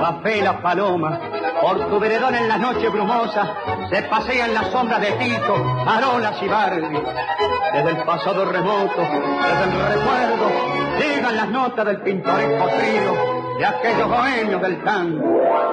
café la paloma, por tu veredón en las noches brumosas, se pasean las sombras de Tito, Arolas y Bardi. Desde el pasado remoto, desde el recuerdo, llegan las notas del pintoresco trío de aquellos bohemios del tango.